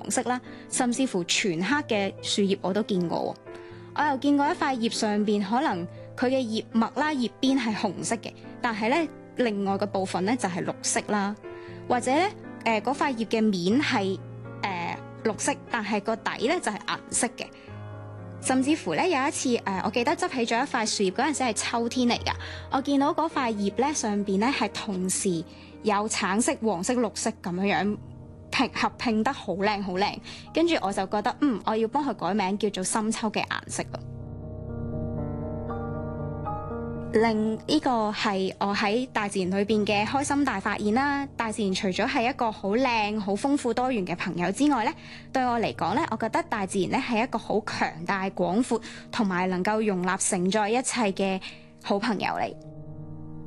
黃色啦，甚至乎全黑嘅樹葉我都見過喎。我又見過一塊葉上邊可能佢嘅葉脈啦、葉邊係紅色嘅，但係咧另外嘅部分咧就係綠色啦，或者咧嗰塊葉嘅面係綠色，但係個底咧就係銀色嘅。甚至乎咧有一次我記得執起咗一塊樹葉嗰陣時係秋天嚟㗎，我見到嗰塊葉咧上邊咧係同時有橙色、黃色、綠色咁樣合拼得好靚好靚，跟住我就覺得我要幫佢改名叫做深秋嘅顏色咯。另呢個係我喺大自然裏邊嘅開心大發現啦。大自然除咗係一個好靚、好豐富多元嘅朋友之外咧，對我嚟講咧，我覺得大自然咧係一個好強大、廣闊同埋能夠容納承載一切嘅好朋友嚟。